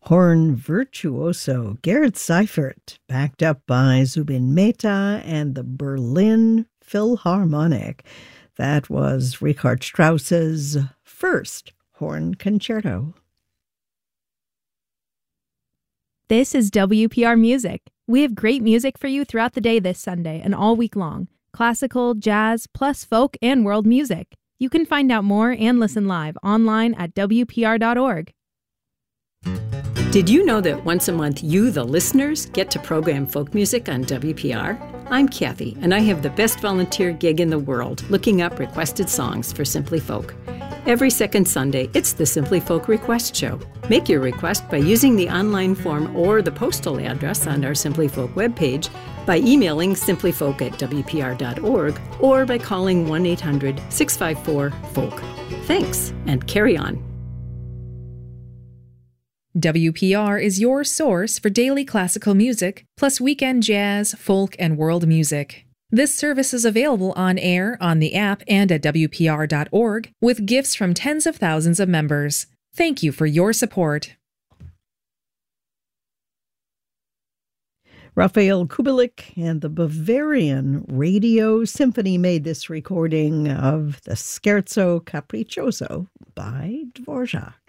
Horn virtuoso Gerhard Seifert, backed up by Zubin Mehta and the Berlin Philharmonic. That was Richard Strauss's first horn concerto. This is WPR Music. We have great music for you throughout the day this Sunday and all week long. Classical, jazz, plus folk and world music. You can find out more and listen live online at WPR.org. Did you know that once a month you, the listeners, get to program folk music on WPR? I'm Kathy, and I have the best volunteer gig in the world, looking up requested songs for Simply Folk. Every second Sunday, it's the Simply Folk Request Show. Make your request by using the online form or the postal address on our Simply Folk webpage, by emailing simplyfolk@wpr.org, or by calling 1-800-654-FOLK. Thanks, and carry on. WPR is your source for daily classical music, plus weekend jazz, folk, and world music. This service is available on air, on the app, and at WPR.org, with gifts from tens of thousands of members. Thank you for your support. Raphael Kubelik and the Bavarian Radio Symphony made this recording of the Scherzo Capriccioso by Dvorak.